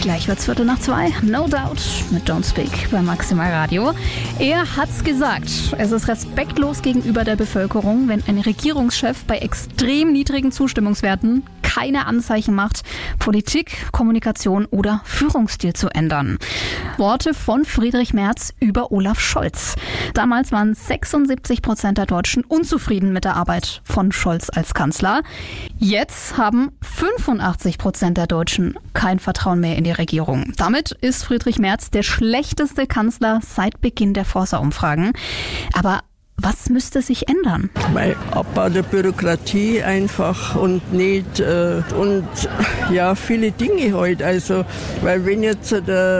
Gleich wird's 2:15. No Doubt mit Don't Speak bei Maximal Radio. Er hat's gesagt. Es ist respektlos gegenüber der Bevölkerung, wenn ein Regierungschef bei extrem niedrigen Zustimmungswerten keine Anzeichen macht, Politik, Kommunikation oder Führungsstil zu ändern. Worte von Friedrich Merz über Olaf Scholz. Damals waren 76% der Deutschen unzufrieden mit der Arbeit von Scholz als Kanzler. Jetzt haben 85% der Deutschen kein Vertrauen mehr in die Regierung. Damit ist Friedrich Merz der schlechteste Kanzler seit Beginn der Forsa-Umfragen. Aber was müsste sich ändern? Bei Abbau der Bürokratie einfach und nicht und ja, viele Dinge halt. Also, weil wenn jetzt,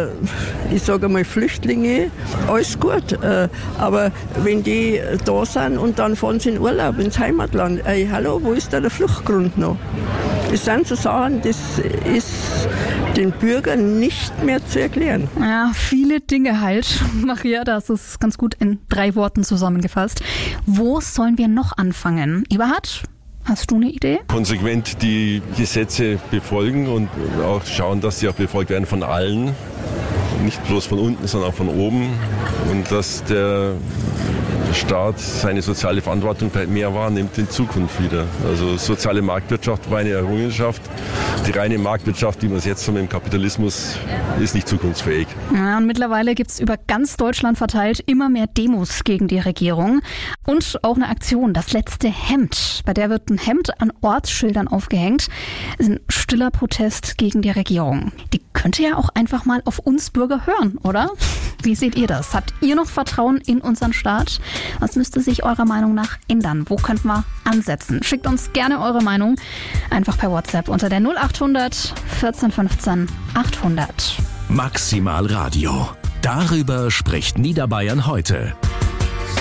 ich sage mal Flüchtlinge, alles gut, aber wenn die da sind und dann fahren sie in Urlaub ins Heimatland, hallo, wo ist da der Fluchtgrund noch? Das sind so Sachen, das ist den Bürgern nicht mehr zu erklären. Ja, viele Dinge halt. Maria, das ist ganz gut in 3 Worten zusammengefasst. Wo sollen wir noch anfangen? Eberhard, hast du eine Idee? Konsequent die Gesetze befolgen und auch schauen, dass sie auch befolgt werden von allen. Nicht bloß von unten, sondern auch von oben. Und dass der Staat seine soziale Verantwortung mehr wahrnimmt in Zukunft wieder. Also soziale Marktwirtschaft war eine Errungenschaft. Die reine Marktwirtschaft, wie man es jetzt haben im Kapitalismus, ist nicht zukunftsfähig. Ja, und mittlerweile gibt es über ganz Deutschland verteilt immer mehr Demos gegen die Regierung. Und auch eine Aktion, das letzte Hemd. Bei der wird ein Hemd an Ortsschildern aufgehängt. Das ist ein stiller Protest gegen die Regierung. Die könnte ja auch einfach mal auf uns Bürger hören, oder? Wie seht ihr das? Habt ihr noch Vertrauen in unseren Staat? Was müsste sich eurer Meinung nach ändern? Wo könnten wir ansetzen? Schickt uns gerne eure Meinung einfach per WhatsApp unter der 0800 14 15 800. Maximal Radio. Darüber spricht Niederbayern heute.